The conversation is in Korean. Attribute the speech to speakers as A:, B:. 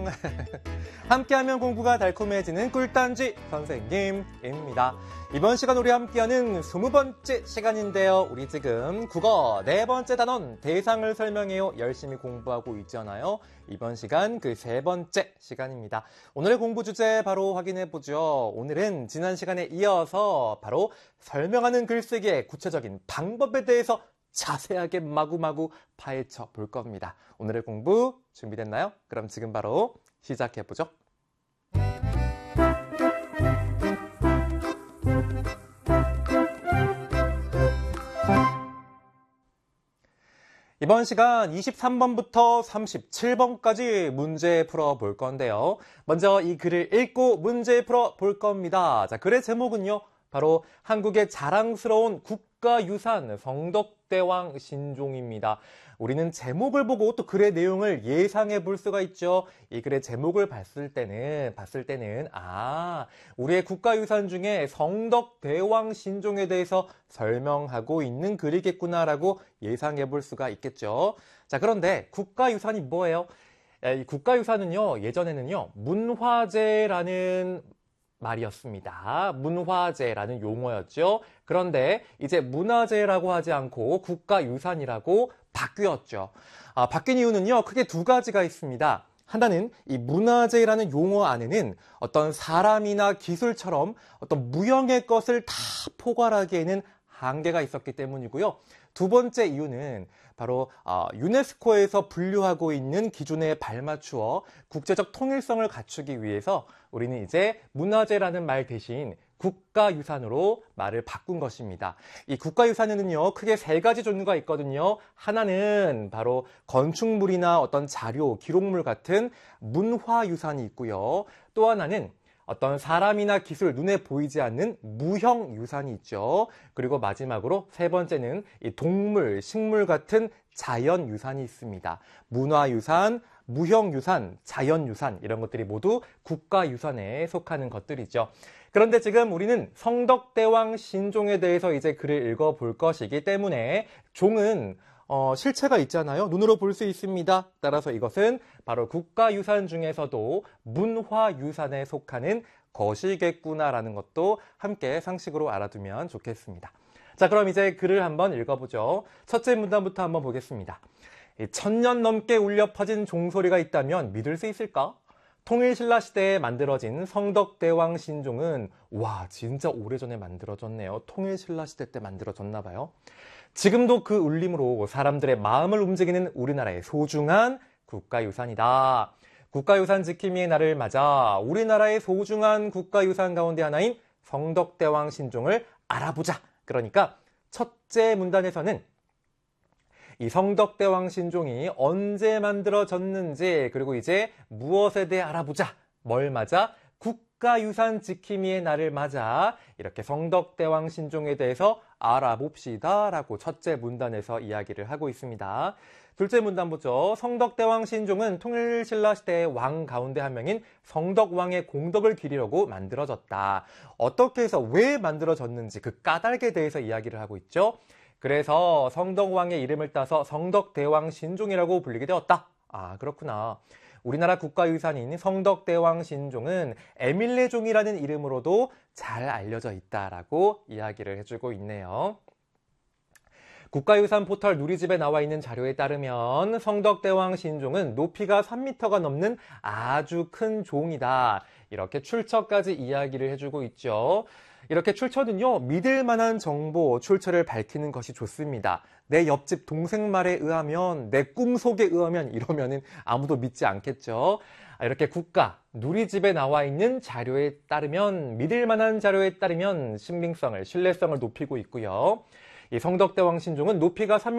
A: 안녕. 함께하면 공부가 달콤해지는 꿀단지 선생님입니다. 이번 시간 우리 함께하는 20번째 시간인데요. 우리 지금 국어 4번째 단원 대상을 설명해요. 열심히 공부하고 있잖아요. 이번 시간 그 3번째 시간입니다. 오늘의 공부 주제 바로 확인해보죠. 오늘은 지난 시간에 이어서 바로 설명하는 글쓰기의 구체적인 방법에 대해서 자세하게 마구마구 파헤쳐 볼 겁니다. 오늘의 공부 준비됐나요? 그럼 지금 바로 시작해보죠. 이번 시간 23번부터 37번까지 문제 풀어볼 건데요. 먼저 이 글을 읽고 문제 풀어볼 겁니다. 자, 글의 제목은요. 바로 한국의 자랑스러운 국가유산 성덕대왕 신종입니다. 우리는 제목을 보고 또 글의 내용을 예상해 볼 수가 있죠. 이 글의 제목을 봤을 때는 우리의 국가유산 중에 성덕대왕 신종에 대해서 설명하고 있는 글이겠구나라고 예상해 볼 수가 있겠죠. 자, 그런데 국가유산이 뭐예요? 이 국가유산은요, 예전에는요, 문화재라는 말이었습니다. 문화재라는 용어였죠. 그런데 이제 문화재라고 하지 않고 국가유산이라고 바뀌었죠. 바뀐 이유는요, 크게 두 가지가 있습니다. 하나는 이 문화재라는 용어 안에는 어떤 사람이나 기술처럼 어떤 무형의 것을 다 포괄하기에는 한계가 있었기 때문이고요. 두 번째 이유는 바로 유네스코에서 분류하고 있는 기준에 발맞추어 국제적 통일성을 갖추기 위해서 우리는 이제 문화재라는 말 대신 국가유산으로 말을 바꾼 것입니다. 이 국가유산에는요, 크게 세 가지 종류가 있거든요. 하나는 바로 건축물이나 어떤 자료, 기록물 같은 문화유산이 있고요. 또 하나는 어떤 사람이나 기술, 눈에 보이지 않는 무형유산이 있죠. 그리고 마지막으로 세 번째는 이 동물, 식물 같은 자연유산이 있습니다. 문화유산, 무형유산, 자연유산 이런 것들이 모두 국가유산에 속하는 것들이죠. 그런데 지금 우리는 성덕대왕 신종에 대해서 이제 글을 읽어볼 것이기 때문에 종은 실체가 있잖아요. 눈으로 볼 수 있습니다. 따라서 이것은 바로 국가유산 중에서도 문화유산에 속하는 것이겠구나라는 것도 함께 상식으로 알아두면 좋겠습니다. 자, 그럼 이제 글을 한번 읽어보죠. 첫째 문단부터 한번 보겠습니다. 1000년 넘게 울려 퍼진 종소리가 있다면 믿을 수 있을까? 통일신라 시대에 만들어진 성덕대왕 신종은 진짜 오래전에 만들어졌네요. 통일신라 시대 때 만들어졌나 봐요. 지금도 그 울림으로 사람들의 마음을 움직이는 우리나라의 소중한 국가유산이다. 국가유산 지킴이의 날을 맞아 우리나라의 소중한 국가유산 가운데 하나인 성덕대왕 신종을 알아보자. 그러니까 첫째 문단에서는 이 성덕대왕 신종이 언제 만들어졌는지, 그리고 이제 무엇에 대해 알아보자. 뭘 맞아? 국가유산 지킴이의 날을 맞아 이렇게 성덕대왕 신종에 대해서 알아봅시다 라고 첫째 문단에서 이야기를 하고 있습니다. 둘째 문단 보죠. 성덕대왕 신종은 통일신라 시대의 왕 가운데 한 명인 성덕왕의 공덕을 기리려고 만들어졌다. 어떻게 해서 왜 만들어졌는지 그 까닭에 대해서 이야기를 하고 있죠. 그래서 성덕왕의 이름을 따서 성덕대왕 신종이라고 불리게 되었다. 그렇구나. 우리나라 국가유산인 성덕대왕 신종은 에밀레종이라는 이름으로도 잘 알려져 있다라고 이야기를 해주고 있네요. 국가유산 포털 누리집에 나와 있는 자료에 따르면 성덕대왕 신종은 높이가 3m가 넘는 아주 큰 종이다. 이렇게 출처까지 이야기를 해주고 있죠. 이렇게 출처는요, 믿을 만한 정보, 출처를 밝히는 것이 좋습니다. 내 옆집 동생 말에 의하면, 내 꿈속에 의하면 이러면은 아무도 믿지 않겠죠. 이렇게 국가, 누리집에 나와 있는 자료에 따르면, 믿을 만한 자료에 따르면 신빙성을, 신뢰성을 높이고 있고요. 이 성덕대왕 신종은 높이가 3m